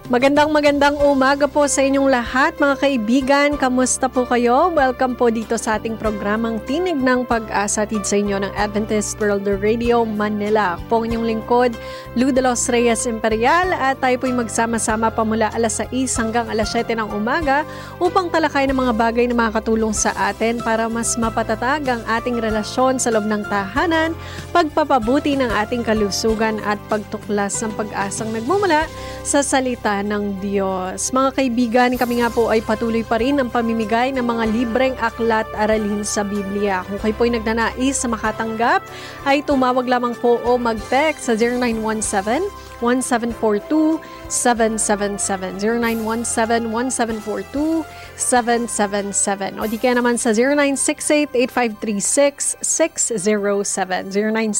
Magandang umaga po sa inyong lahat mga kaibigan. Kamusta po kayo? Welcome po dito sa ating programang Tinig ng Pag-asa, hatid sa inyo ng Adventist World Radio Manila. Ako po ang inyong lingkod, Lou de los Reyes Imperial, at tayo po'y magsama-sama pa mula alas 6 hanggang alas 7 ng umaga upang talakay ng mga bagay na makakatulong sa atin para mas mapatatag ang ating relasyon sa loob ng tahanan, pagpapabuti ng ating kalusugan at pagtuklas ng pag-asang nagmumula sa salita ng Diyos. Mga kaibigan, kami nga po ay patuloy pa rin ang pamimigay ng mga libreng aklat aralin sa Biblia. Kung kayo po ay nagnanais sa makatanggap, ay tumawag lamang po o mag-text sa 0917-1742-777. 0917-1742-777. O di kaya naman sa 0968-8536-607.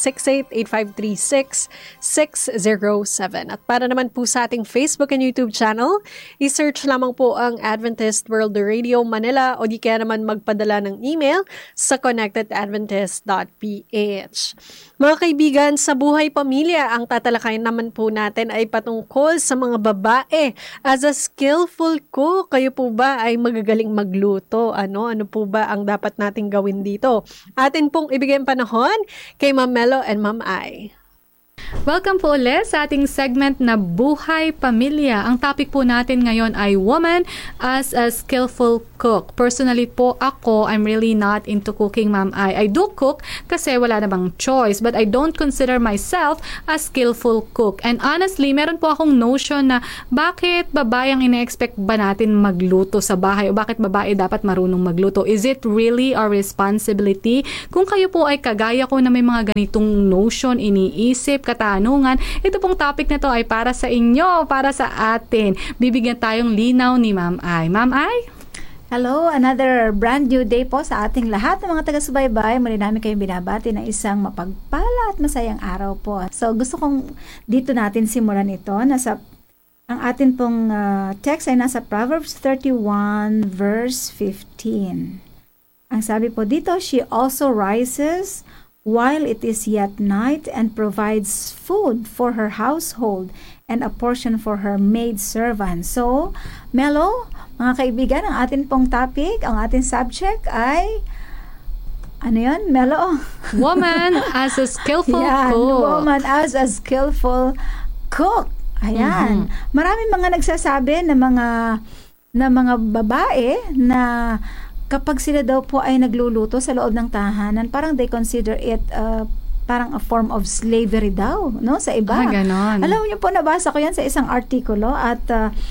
0968-8536-607. At para naman po sa ating Facebook and YouTube channel, i-search lamang po ang Adventist World Radio Manila o di kaya naman magpadala ng email sa connectedadventist.ph. Mga kaibigan, sa buhay pamilya, ang tatalakayin naman po natin ay patungkol sa mga babae. As a skillful cook, kayo po ba ay magagaling magluto? Ano po ba ang dapat nating gawin dito? Atin pong ibigay ang panahon kay Ma'am Melo and Ma'am Ai. Welcome po ulit sa ating segment na Buhay Pamilya. Ang topic po natin ngayon ay Woman as a Skillful Cook. Personally po ako, I'm really not into cooking, Ma'am Ai. I do cook kasi wala namang choice, but I don't consider myself a skillful cook. And honestly, meron po akong notion na bakit babae ang ina-expect ba natin magluto sa bahay o bakit babae dapat marunong magluto? Is it really our responsibility? Kung kayo po ay kagaya ko na may mga ganitong notion, iniisip, katanungan, ito pong topic na to ay para sa inyo, para sa atin. Bibigyan tayong linaw ni Ma'am Ai. Ma'am Ai? Hello, another brand new day po sa ating lahat ng mga taga-subaybay. Muli namin kayong binabati na isang mapagpala at masayang araw po. So gusto kong dito natin simulan ito. Ang atin pong text ay nasa Proverbs 31 verse 15. Ang sabi po dito, she also rises while it is yet night and provides food for her household and a portion for her maid servant. So, Melo, mga kaibigan, ang atin pong topic, ang ating subject ay, ano yun, Melo? Woman as a skillful Yan, cook. Woman as a skillful cook. Ayan. Maraming mga nagsasabi na mga babae na kapag sila daw po ay nagluluto sa loob ng tahanan, parang they consider it parang a form of slavery daw, no? Sa iba. Ganon. Alam niyo po, nabasa ko yan sa isang artikulo at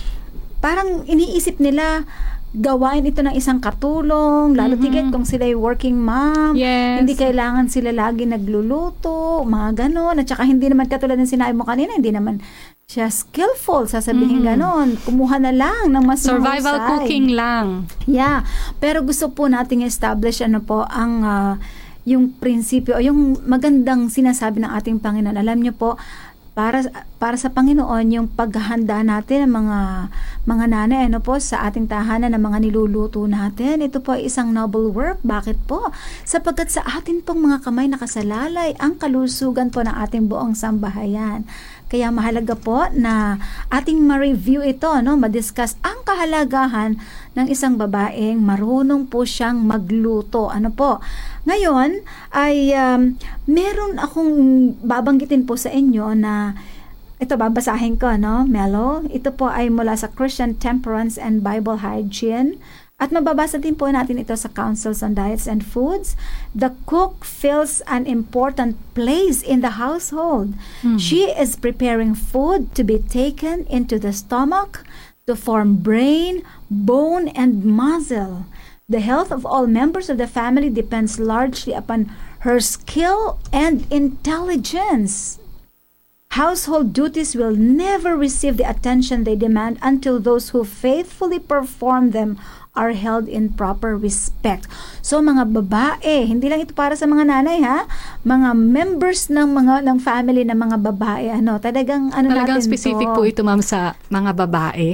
parang iniisip nila gawain ito ng isang katulong, lalo tigit kung sila ay working mom. Yes. Hindi kailangan sila lagi nagluluto, mga ganon. At saka hindi naman katulad ng sinabi mo kanina, hindi naman siya skillful, sasabihin ganon. Kumuha na lang ng mas survival mahusay. cooking lang. Yeah. Pero gusto po nating establish ang yung prinsipyo o yung magandang sinasabi ng ating Panginoon. Alam niyo po, para sa Panginoon, yung paghahanda natin ng mga nanay po sa ating tahanan ng mga niluluto natin, ito po ay isang noble work. Bakit po? Sapagkat sa atin pong mga kamay nakasalalay ang kalusugan po ng ating buong sambahayan. Kaya mahalaga po na ating ma-review ito, ma-discuss ang kahalagahan ng isang babaeng marunong po siyang magluto. Ano po? Ngayon ay meron akong babanggitin po sa inyo na ito babasahin ko, Melo. Ito po ay mula sa Christian Temperance and Bible Hygiene. At mababasa din po natin ito sa Councils on Diets and Foods. The cook fills an important place in the household. She is preparing food to be taken into the stomach to form brain, bone, and muscle. The health of all members of the family depends largely upon her skill and intelligence. Household duties will never receive the attention they demand until those who faithfully perform them are held in proper respect. So mga babae, hindi lang ito para sa mga nanay mga members ng family ng mga babae, talagang natin specific to. po ito, ma'am, sa mga babae.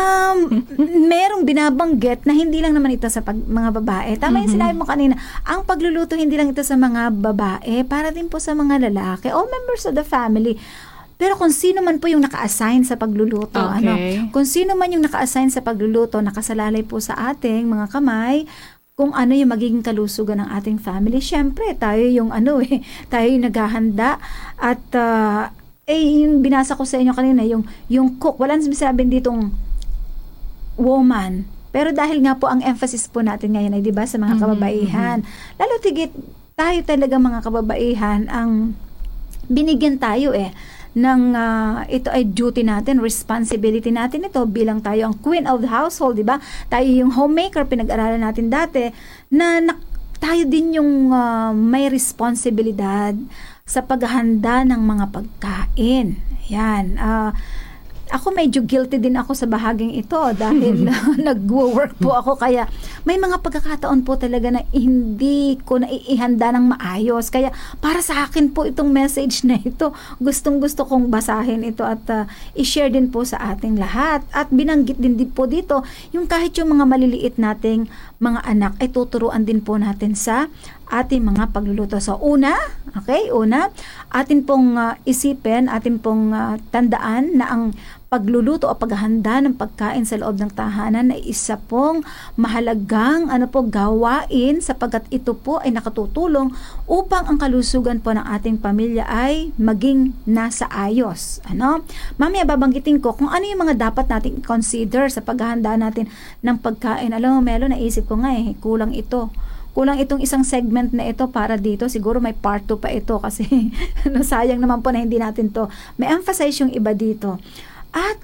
Merong binabanggit na hindi lang naman ito sa mga babae. Tama yung sinabi mo kanina, ang pagluluto hindi lang ito sa mga babae, para din po sa mga lalaki, all members of the family. Pero kung sino man po yung naka-assign sa pagluluto, Okay. kung sino man yung naka-assign sa pagluluto, nakasalalay po sa ating mga kamay, kung ano yung magiging kalusugan ng ating family. Syempre, tayo yung tayo yung naghahanda at yung binasa ko sa inyo kanina, yung cook, walang sabing ditong woman. Pero dahil nga po ang emphasis po natin ngayon ay 'di ba sa mga kababaihan. Lalo tigit tayo talaga mga kababaihan ang binigyan tayo ng ito ay duty natin, responsibility natin ito bilang tayo ang queen of the household, 'di ba? Tayo yung homemaker, pinag-aralan natin dati na tayo din yung may responsibilidad sa paghahanda ng mga pagkain. Yan. Ako medyo guilty din ako sa bahaging ito dahil nag-work po ako, kaya may mga pagkakataon po talaga na hindi ko naihanda ng maayos. Kaya para sa akin po itong message na ito, gustong-gusto kong basahin ito at i-share din po sa ating lahat. At binanggit din po dito, yung kahit yung mga maliliit nating mga anak ay tuturuan din po natin sa ating mga pagluluto. So una, atin pong isipin, atin pong tandaan na ang pagluluto o paghahanda ng pagkain sa loob ng tahanan ay isa pong mahalagang gawain, sapagkat ito po ay nakatutulong upang ang kalusugan po ng ating pamilya ay maging nasa ayos. Mamaya babanggitin ko kung ano yung mga dapat nating consider sa paghahanda natin ng pagkain. Alam mo, Melo, naisip ko nga kulang ito. Kulang itong isang segment na ito para dito. Siguro may part 2 pa ito kasi sayang naman po na hindi natin to. May emphasize yung iba dito. At,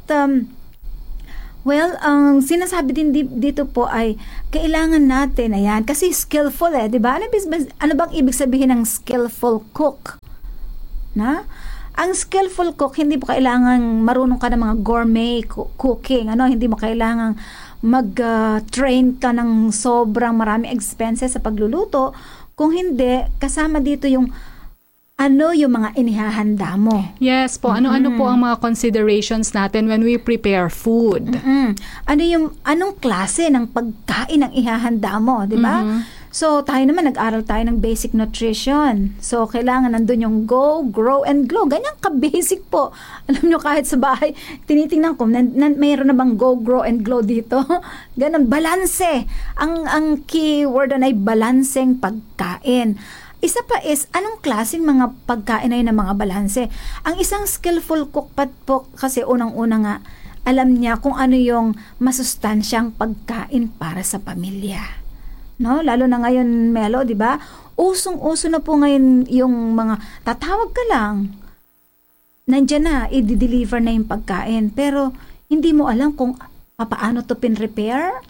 ang sinasabi din dito po ay kailangan natin, kasi skillful di ba? Ano bang ibig sabihin ng skillful cook? Ang skillful cook, hindi mo kailangan marunong ka ng mga gourmet cooking. Hindi mo kailangan mag-train ka ng sobrang maraming expenses sa pagluluto. Kung hindi, kasama dito yung yung mga inihahanda mo. Yes po. Ano-ano po ang mga considerations natin when we prepare food? Anong klase ng pagkain ang ihahanda mo, di ba? So, tayo naman, nag-aral tayo ng basic nutrition. So, kailangan nandun yung go, grow, and glow. Ganyan ka-basic po. Alam nyo, kahit sa bahay, tinitingnan ko, mayroon na bang go, grow, and glow dito? Ganun, balanse. Ang key word ay balanseng pagkain. Isa pa is, anong klaseng mga pagkain ay ng mga balanse? Ang isang skillful cook po kasi unang-una nga, alam niya kung ano yung masustansyang pagkain para sa pamilya. Lalo na ngayon, Melo, di ba? Usong-uso na po ngayon yung mga tatawag ka lang. Nandiyan na, i-deliver na yung pagkain. Pero, hindi mo alam kung paano to pin-repair.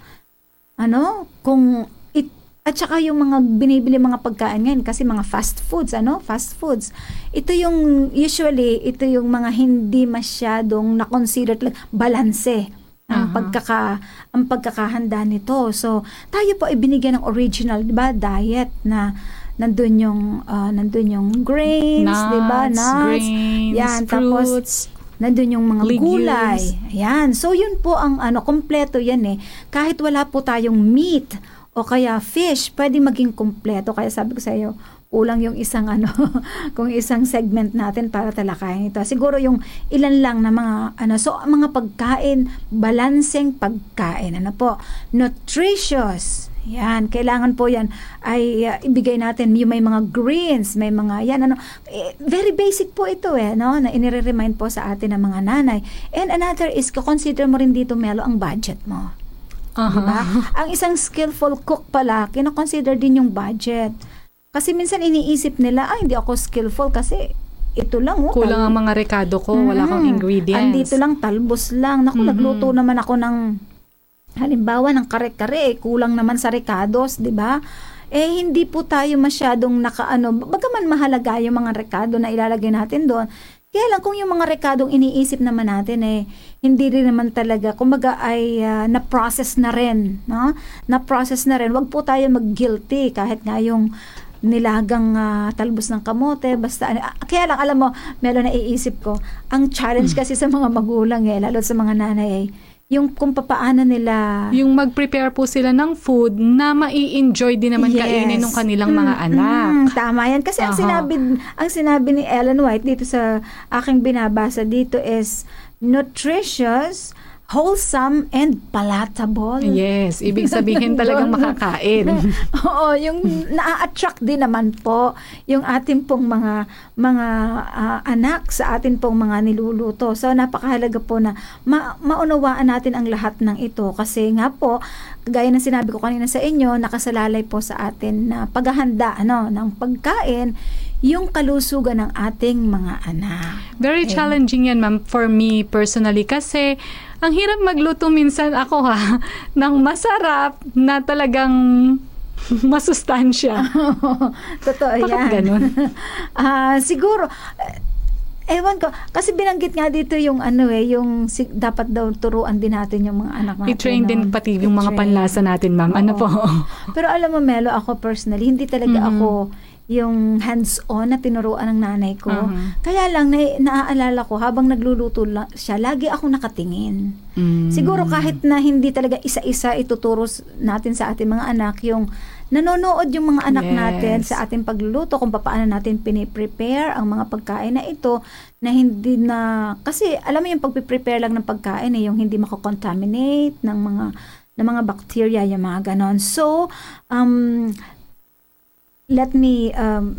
At saka yung mga binibili mga pagkain ngayon, kasi mga fast foods. Ito yung, usually, ito yung mga hindi masyadong na-consider balanse. Ang pagkakahanda nito. So, tayo po ay binigyan ng original, 'di ba, diet na nandun yung grains, nuts, 'di ba? Nuts, grains, fruits, tapos nandun yung mga legumes. gulay. Yan. So, yun po ang kompleto yan Kahit wala po tayong meat o kaya fish, pwede maging kompleto. Kaya sabi ko sa iyo, kulang yung isang kung isang segment natin para talakayin ito. Siguro yung ilan lang na mga so mga pagkain, balanseng pagkain, nutritious. Yan, kailangan po yan ay ibigay natin yung may mga greens, may mga very basic po ito na inire-remind po sa atin ng mga nanay. And another is, consider mo rin dito, Melo, ang budget mo. Diba? Ang isang skillful cook pala, kino-consider din yung budget. Kasi minsan iniisip nila, hindi ako skillful kasi ito lang. Kulang ang mga rekado ko, wala kang ingredients. Andito lang, talbos lang. Nagluto naman ako ng, halimbawa, ng kare-kare. Kulang naman sa rekados, di ba? Hindi po tayo masyadong bagaman mahalaga yung mga rekado na ilalagay natin doon. Kaya lang kung yung mga rekadong iniisip naman natin hindi rin naman talaga, kumbaga ay na-process na rin, na-process na rin. Wag po tayo mag-guilty kahit nga yung nilagang talbos ng kamote, basta kaya lang, alam mo, Melo, naiisip ko, ang challenge kasi sa mga magulang lalo sa mga nanay yung kung papaano nila Yung mag-prepare po sila ng food na mai-enjoy din naman kainin ng kanilang mga anak. Tama yan. Kasi ang Aha. sinabi ni Ellen White dito sa aking binabasa dito is nutritious, wholesome, and palatable. Yes, ibig sabihin talagang makakain. Oo, yung na-attract din naman po yung ating pong mga anak sa atin pong mga niluluto. So napakahalaga po na maunawaan natin ang lahat ng ito kasi nga po gaya ng sinabi ko kanina sa inyo, nakasalalay po sa atin na paghahanda ng pagkain yung kalusugan ng ating mga anak. Very challenging yan, ma'am, for me personally kasi ang hirap magluto minsan ako ng masarap na talagang masustansya. Totoo yan. Bakit ganun? Siguro, ewan ko, kasi binanggit nga dito yung dapat daw turuan din natin yung mga anak natin. I-train din pati yung mga panlasa natin, ma'am. Ano po? Pero alam mo, Melo, ako personally, hindi talaga ako yung hands-on na tinuruan ng nanay ko. Kaya lang, naaalala ko, habang nagluluto siya, lagi ako nakatingin. Siguro kahit na hindi talaga isa-isa ituturo natin sa ating mga anak, yung nanonood yung mga anak natin sa ating pagluluto, kung paano natin piniprepare ang mga pagkain na ito, na hindi na, kasi alam mo yung pagpiprepare lang ng pagkain, yung hindi makakontaminate ng mga bacteria, yung mga ganon. So, let me,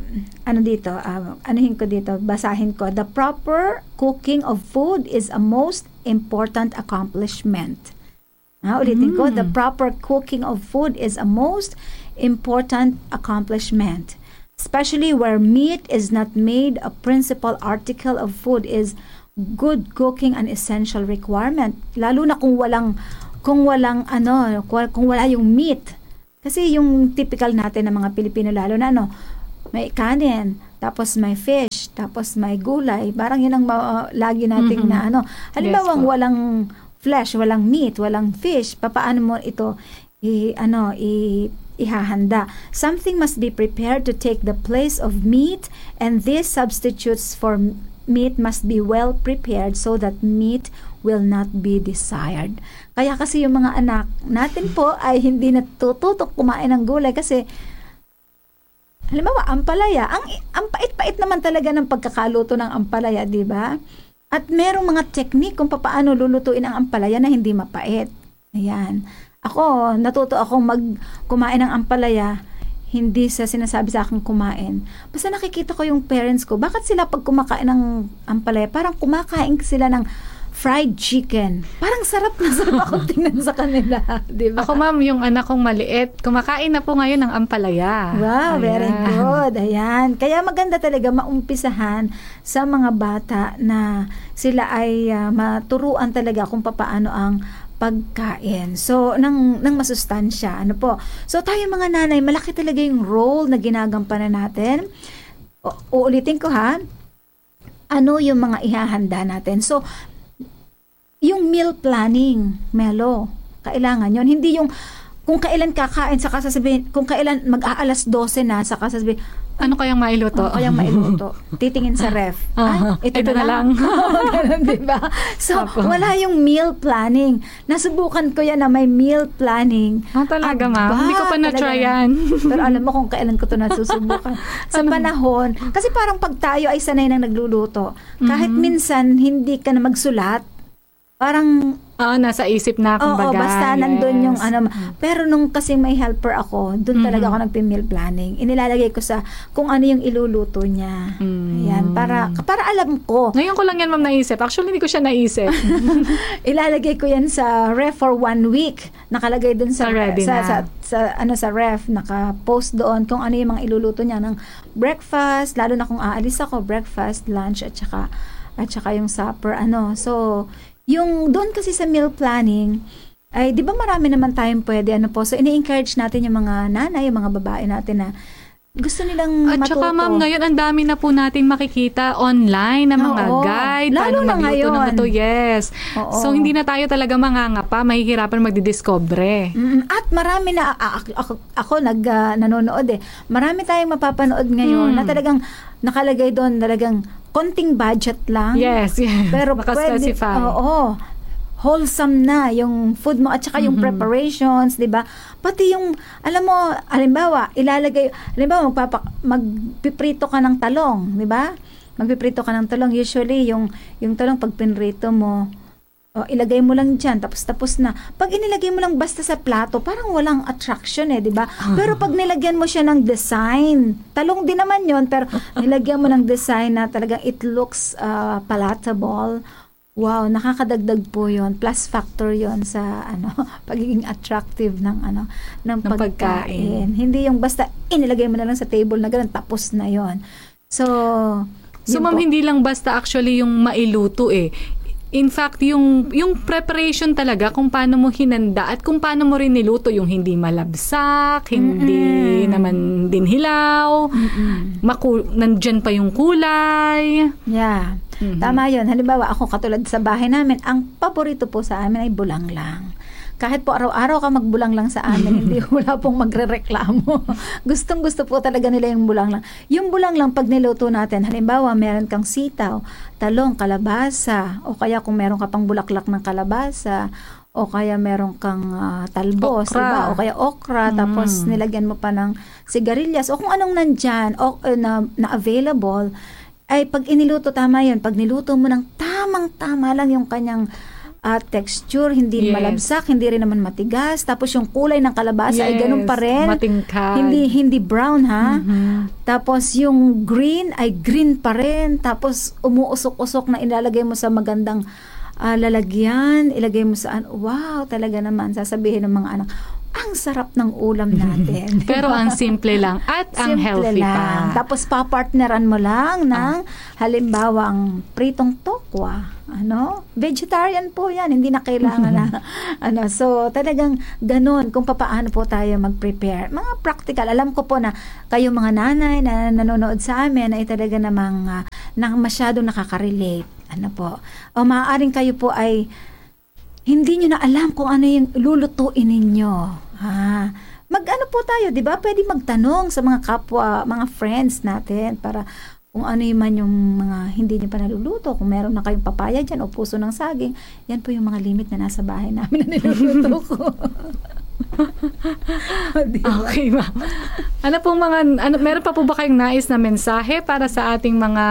basahin ko. The proper cooking of food is a most important accomplishment. Ulitin ko, the proper cooking of food is a most important accomplishment. Especially where meat is not made a principal article of food is good cooking an essential requirement. Lalo na kung wala yung meat. Kasi yung typical natin ng mga Pilipino, lalo na may kanin, tapos may fish, tapos may gulay. Parang yun ang lagi nating na halimbawa, walang flesh, walang meat, walang fish, papaano mo ito ihahanda? Something must be prepared to take the place of meat, and these substitutes for meat must be well prepared so that meat will not be desired. Kaya kasi yung mga anak natin po ay hindi natututok kumain ng gulay kasi halimbawa, ampalaya. Ang pait-pait naman talaga ng pagkakaluto ng ampalaya, di ba? At merong mga technique kung paano lulutuin ang ampalaya na hindi mapait. Ayan. Ako, natuto akong kumain ng ampalaya, hindi sa sinasabi sa akin kumain. Basta nakikita ko yung parents ko, bakit sila pag kumakain ng ampalaya, parang kumakain sila ng fried chicken. Parang sarap na sarap ako tingnan sa kanila. Diba? Ako, ma'am, yung anak kong maliit, kumakain na po ngayon ng ampalaya. Wow, very good. Ayan. Kaya maganda talaga maumpisahan sa mga bata na sila ay maturuan talaga kung paano ang pagkain. So, nang masustansya. So, tayo mga nanay, malaki talaga yung role na ginagampanan natin. Uulitin ko ano yung mga ihahanda natin. So, yung meal planning, Melo, kailangan yun. Hindi yung kung kailan kakain, saka sasabihin, kung kailan mag-aalas 12 na, saka sasabihin, ano kayang mailuto? Titingin sa ref. Ito na lang. Ganun, diba? So, wala yung meal planning. Nasubukan ko yan na may meal planning. Talaga, ma'am? Hindi ko pa na-try yan. Pero alam mo kung kailan ko ito nasusubukan. Sa panahon. Kasi parang pag tayo ay sanay nang nagluluto, kahit minsan hindi ka na magsulat, parang nasa isip na kumbaga. Basta nandun yung Pero nung kasi may helper ako, dun talaga ako nagpi-meal planning. Inilalagay ko sa kung ano yung iluluto niya. Ayan, para alam ko. Ngayon ko lang yan, ma'am, naisip. Actually, hindi ko siya naisip. Ilalagay ko yan sa ref for 1 week. Nakalagay dun sa ref, naka-post doon kung ano yung mga iluluto niya ng breakfast, lalo na kung aalis ako, breakfast, lunch, at saka yung supper, So, yung doon kasi sa meal planning, ay di ba marami naman tayong pwede so ini-encourage natin yung mga nanay, yung mga babae natin na gusto nilang matuto. At saka, ma'am, ngayon ang dami na po nating makikita online na mga guide, lalo paano magluto ng ito. Yes. So, hindi na tayo talaga mangangapa, mahihirapan magdidiscover. At marami na, ako nanonood marami tayong mapapanood ngayon na talagang nakalagay doon, talagang konting budget lang. Yes. Pero naka-specify. wholesome na yung food mo at saka yung preparations, 'di ba? Pati yung alam mo, halimbawa, magpiprito ka ng talong, 'di ba? Magpiprito ka ng talong, usually yung talong pag pinrito mo, ilagay mo lang dyan, tapos na. Pag inilagay mo lang basta sa plato, parang walang attraction di ba? Pero pag nilagyan mo siya ng design, talong din naman yon, pero nilagyan mo ng design na talagang it looks palatable. Wow, nakakadagdag po yon. Plus factor yon sa pagiging attractive ng pagkain. Hindi yung basta inilagay mo na lang sa table na ganun, tapos na yon. So ma'am, hindi lang basta actually yung mailuto In fact, yung preparation talaga, kung paano mo hinanda at kung paano mo rin niluto, yung hindi malabsak, hindi naman din hilaw, nandyan pa yung kulay. Yeah. Tama yun. Halimbawa, ako katulad sa bahay namin, ang paborito po sa amin ay bulang lang. Kahit po araw-araw ka magbulang lang sa amin, hindi wala pong magrereklamo. Gustong-gusto po talaga nila yung bulang lang. Yung bulang lang, pag niluto natin, halimbawa, meron kang sitaw, talong, kalabasa, o kaya kung meron ka pang bulaklak ng kalabasa, o kaya meron kang talbos, diba? O kaya okra, tapos nilagyan mo pa ng sigarilyas, o kung anong nandyan, na available, ay pag iniluto, tama yun. Pag niluto mo ng tamang-tama lang yung kanyang texture, hindi malabsak, hindi rin naman matigas. Tapos yung kulay ng kalabasa ay ganun pa rin. Matingkad. Hindi brown, ha? Tapos yung green ay green pa rin. Tapos umuusok-usok na ilalagay mo sa magandang lalagyan. Ilagay mo sa wow, talaga naman. Sasabihin ng mga anak, ang sarap ng ulam natin. Pero ang simple lang at ang healthy lang. Pa. Tapos papartneran mo lang ng halimbawang pritong tokwa. Vegetarian po yan. Hindi na kailangan na so talagang ganun kung paano po tayo mag-prepare. Mga practical. Alam ko po na kayo mga nanay na nanonood sa amin ay talaga namang masyadong nakaka-relate. O maaaring kayo po ay hindi nyo na alam kung ano yung lulutuin ninyo. Mag-ano po tayo, di ba? Pwede magtanong sa mga kapwa, mga friends natin para kung ano man yung mga hindi nyo pa naluluto. Kung meron na kayong papaya dyan o puso ng saging, yan po yung mga limit na nasa bahay namin na niluluto ko. Diba? Okay, ma'am. Meron pa po ba kayong nais na mensahe para sa ating mga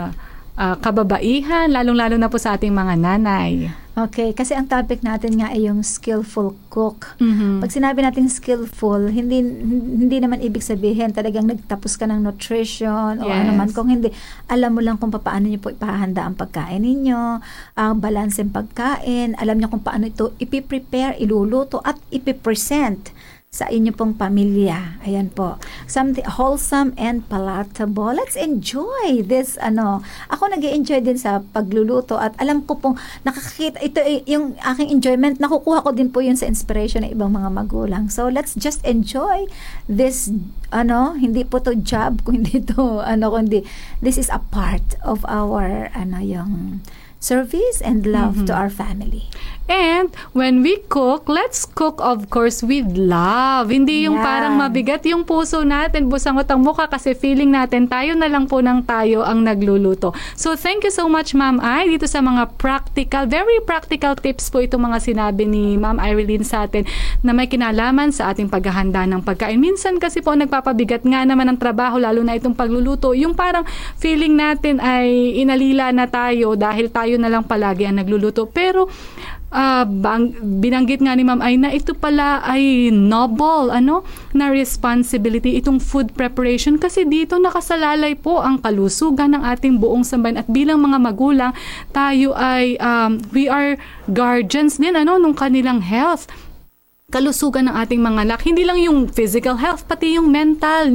kababaihan, lalong-lalo na po sa ating mga nanay? Okay, kasi ang topic natin nga ay yung skillful cook. Pag sinabi natin skillful, hindi naman ibig sabihin talagang nagtapos ka ng nutrition o ano man. Kung hindi, alam mo lang kung paano niyo po ipahanda ang pagkain ninyo, balance ang pagkain, alam niyo kung paano ito ipiprepare, iluluto at ipipresent sa inyo pong pamilya. Ayan po. Something wholesome and palatable. Let's enjoy this, Ako nag-i-enjoy din sa pagluluto at alam ko pong nakakakita, ito yung aking enjoyment, nakukuha ko din po yun sa inspiration ng ibang mga magulang. So, let's just enjoy this, hindi po to job, kundi to, kundi this is a part of our, yung service and love to our family. And when we cook, let's cook of course with love. Hindi yung parang mabigat yung puso natin, busangot ang mukha kasi feeling natin tayo na lang po ng tayo ang nagluluto. So thank you so much Ma'am Ai dito sa mga very practical tips po itong mga sinabi ni Ma'am Irene sa atin na may kinalaman sa ating paghahanda ng pagkain. Minsan kasi po nagpapabigat nga naman ang trabaho, lalo na itong pagluluto. Yung parang feeling natin ay inalila na tayo dahil tayo na lang palagi ang nagluluto. Pero binanggit nga ni Ma'am ay na ito pala ay noble na responsibility itong food preparation kasi dito nakasalalay po ang kalusugan ng ating buong sambayan at bilang mga magulang tayo ay we are guardians din nung kanilang health, kalusugan ng ating mga anak, hindi lang yung physical health, pati yung mental,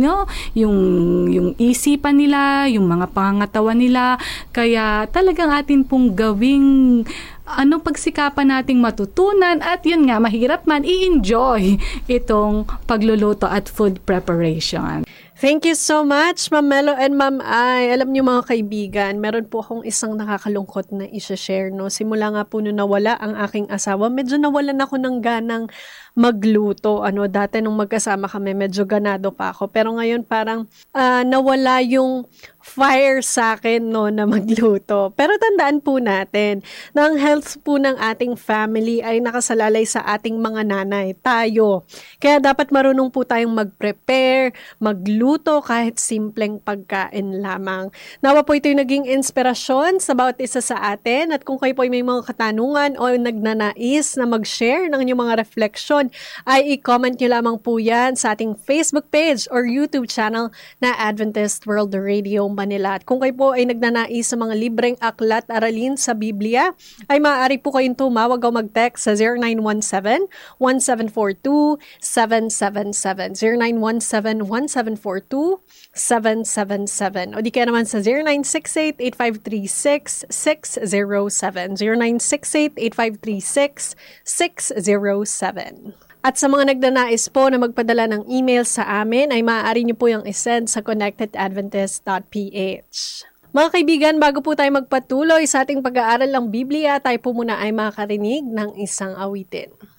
yung isipan nila, yung mga pangangatawan nila. Kaya talagang atin pong gawing pagsikapan nating matutunan at yun nga, mahirap man, i-enjoy itong pagluluto at food preparation. Thank you so much, Ma'am Melo and Ma'am Ai. Alam niyo mga kaibigan, meron po akong isang nakakalungkot na i-share. Simula nga po nung nawala ang aking asawa, medyo nawalan ako ng ganang magluto. Dati nung magkasama kami, medyo ganado pa ako. Pero ngayon parang nawala yung fire sa akin no na magluto. Pero tandaan po natin na ang health po ng ating family ay nakasalalay sa ating mga nanay, tayo. Kaya dapat marunong po tayong mag-prepare, magluto kahit simpleng pagkain lamang. Nawa po ito'y naging inspirasyon sa bawat isa sa atin at kung kayo po ay may mga katanungan o nagnanais na mag-share ng inyong mga reflection ay i-comment nyo lamang po yan sa ating Facebook page or YouTube channel na Adventist World Radio Manila. At kung kayo po ay nagnanais sa mga libreng aklat aralin sa Biblia, ay maaari po kayong tumawag o mag-text sa 0917-1742-777. 0917-1742-777. O di kaya naman sa 0968-8536-607. 0968-8536-607. At sa mga nagnanais po na magpadala ng email sa amin, ay maaari niyo po yung isend sa connectedadventist.ph. Mga kaibigan, bago po tayo magpatuloy sa ating pag-aaral ng Biblia, tayo po muna ay makarinig ng isang awitin.